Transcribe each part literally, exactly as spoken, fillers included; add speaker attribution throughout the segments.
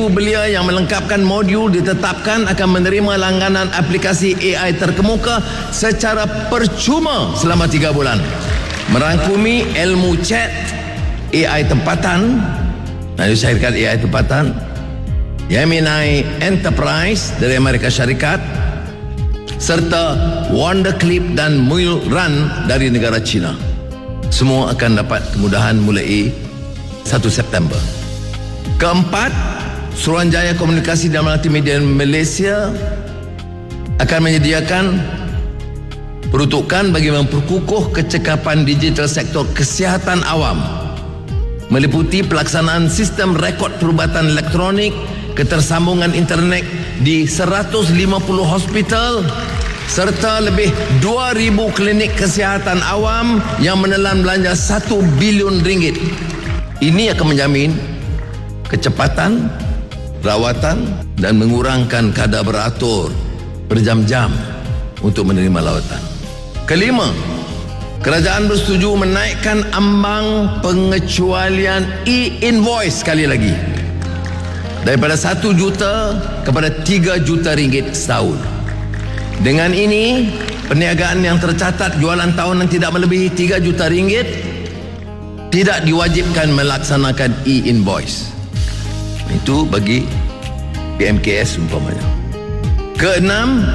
Speaker 1: Pintu belia yang melengkapkan modul ditetapkan akan menerima langganan aplikasi A I terkemuka secara percuma selama tiga bulan. Merangkumi ilmu chat, A I tempatan, dari syarikat A I tempatan, Gemini Enterprise dari Amerika Syarikat, serta Wonderclip dan Mulrun dari negara China. Semua akan dapat kemudahan mulai satu September. Keempat, Suruhanjaya Komunikasi dan Multimedia Malaysia akan menyediakan peruntukan bagi memperkukuh kecekapan digital sektor kesihatan awam, meliputi pelaksanaan sistem rekod perubatan elektronik, ketersambungan internet di seratus lima puluh hospital serta lebih dua ribu klinik kesihatan awam yang menelan belanja satu bilion ringgit. Ini akan menjamin kecepatan rawatan dan mengurangkan kadar beratur berjam-jam untuk menerima lawatan. Kelima, kerajaan bersetuju menaikkan ambang pengecualian e-invoice sekali lagi daripada satu juta kepada tiga juta ringgit setahun. Dengan ini, perniagaan yang tercatat jualan tahunan tidak melebihi tiga juta ringgit tidak diwajibkan melaksanakan e-invoice. Itu bagi P M K S umpamanya. Keenam,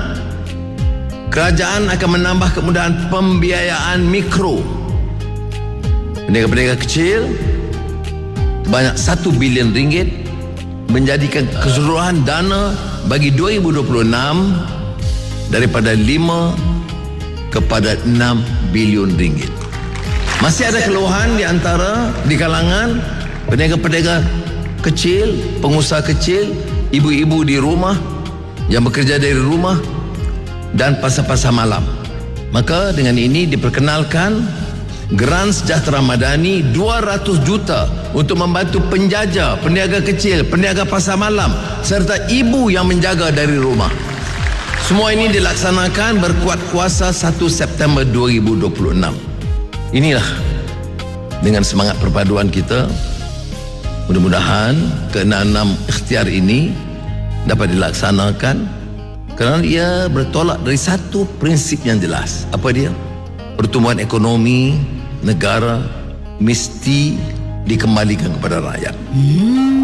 Speaker 1: kerajaan akan menambah kemudahan pembiayaan mikro. Peniaga-peniaga kecil sebanyak satu bilion ringgit, menjadikan keseluruhan dana bagi dua ribu dua puluh enam daripada lima kepada enam bilion ringgit. Masih ada keluhan di antara di kalangan peniaga-peniaga kecil, pengusaha kecil, ibu-ibu di rumah yang bekerja dari rumah dan pasar-pasar malam. Maka dengan ini diperkenalkan Geran Sejahtera Madani dua ratus juta untuk membantu penjaja, peniaga kecil, peniaga pasar malam serta ibu yang menjaga dari rumah. Semua ini dilaksanakan berkuat kuasa satu September dua ribu dua puluh enam. Inilah dengan semangat perpaduan kita, mudah-mudahan keenam ikhtiar ini dapat dilaksanakan kerana ia bertolak dari satu prinsip yang jelas. Apa dia? Pertumbuhan ekonomi negara mesti dikembalikan kepada rakyat. Hmm.